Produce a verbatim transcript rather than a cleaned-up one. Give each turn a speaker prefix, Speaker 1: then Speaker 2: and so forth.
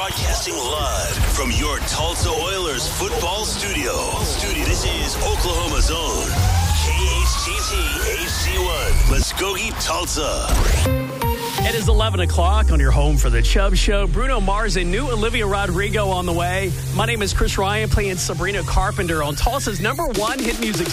Speaker 1: Broadcasting live from your Tulsa Oilers football studio. Studio. This is Oklahoma's own K H T T H C one, Muskogee, Tulsa.
Speaker 2: It is eleven o'clock on your home for the Chubb Show. Bruno Mars and new Olivia Rodrigo on the way. My name is Chris Ryan, playing Sabrina Carpenter on Tulsa's number one hit music